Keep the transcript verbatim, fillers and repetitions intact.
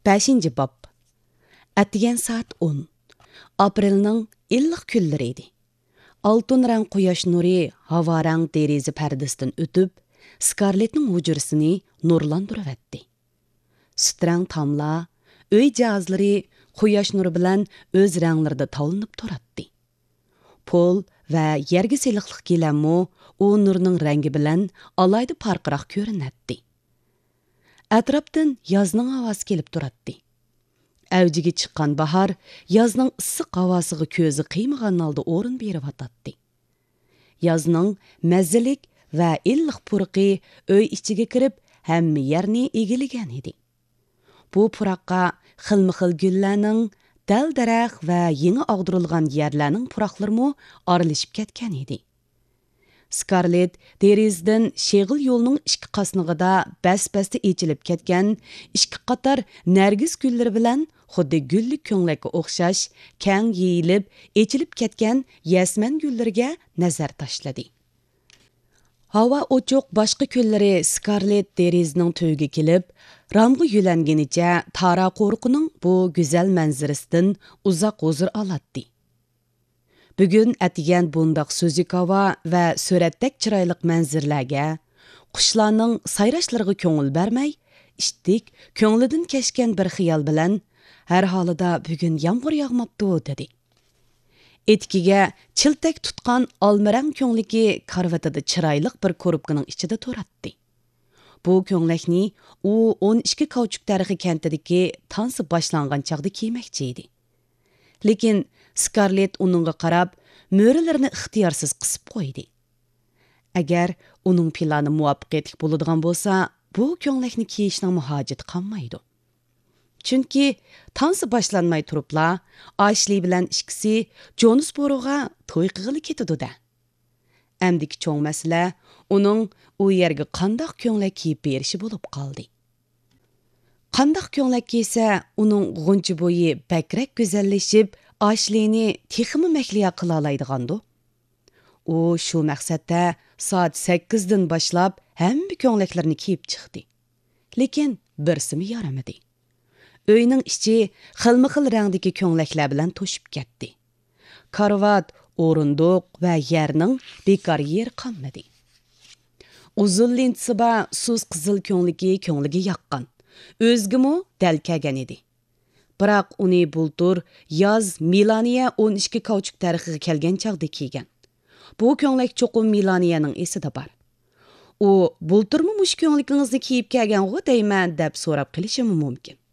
beshinchi bob. Atgan soat o'n. Aprelning illiq kunlari edi. Altun rang quyosh nuri havo rang deraza pardasidan o'tib, Skarlettning hujrasini nurlantirib Sütrang tamla, öy cihazlari quyosh nuri bilan o'z ranglarida tavlanib turadi. Pol va yerga seliqliq gilammo u nurning rangi bilan alayda parqiraq ko'rinadi. Atrofdan yozning havosi kelib turadi. Avjiga chiqqan bahar yozning issiq havosiga ko'zi qiymagan holda o'rin berib atadi. Yozning mazzilik va illiq purqi öy ichiga kirib, hamma yerni egilagan edi. Bu puraqqa xilma-xil gullarning, dal daraxt va yangi og'dirilgan yerlarning puraqlarimi aralashib ketgan edi. Skarlett derazadan sheg'il yo'lning ikki qasnig'ida bas-basda echilib ketgan ikki qator nargis gullari bilan xuddi gullik ko'nglakka o'xshash kang yeyilib, echilib ketgan yasman gullariga nazar tashladi. Havo ochiq boshqa kunlari Skarlett derazaning to'yiga kelib, ramg'i yulanganicha Tara qo'rqining bu go'zal manzarasidan uzoq huzur oladi. Bugun atigan bundoq so'zik havo va suratdek chiroyli manzarlarga, qushlarning sayrashlariga ko'ngil bermay, ishtik, ko'nglidan kechgan bir xiyol bilan har holida bugun yomg'ir yog'mabdi dedi. Etkiga chiltak tutgan olmarang ko'ngliki karvatida chiroyli bir ko'ribkining ichida turadi. Bu ko'nglakni u o'n ikki Kauchuk tarixi kentidagi tansi boshlangan chaqda kiymoqchi edi. Lekin Skarlett uningga qarab, mo'rilarini ixtiyorsiz qisib qo'ydi. Agar uning plani muvaffaqiyatli bo'ladigan bo'lsa, bu ko'nglakni kiyishning muhojati qolmaydi. Chunki tansi boshlanmay turibla, Ashli bilan ikkisi Jonesboroga to'y qilg'ili ketadi-da. Amdiki cho'ng masala uning u yerga qandoq ko'nglak kiyib berishi bo'lib qoldi. Qandoq ko'nglak kiysa, uning g'uncha bo'yi bakrak go'zallashib, Ashlini texmi mahliya qila oladigandu. U shu maqsadda soat sakkizdan boshlab hamma ko'nglaklarni kiyib chiqdi. Lekin birsimi yaramadi. Uyning ichi xilma-xil rangdagi ko'nglaklar bilan to'shib ketdi. Karvat, o'rindiq va yerning bekor yer qolmadi. Uzun lintsiba suz qizil ko'ngligi ko'ngliga yoqqan. O'zgimi dal kelgan edi. Biroq uni bultur yoz Milaniya o'n ikki Kauchuk tarixiga kelgan chaqda kiygan. Bu ko'nglak cho'qim Milaniyaning esida bor. U bulturmi mush ko'ngligingizni kiyib kelgan-ku deyman deb so'rab qilishi mumkin.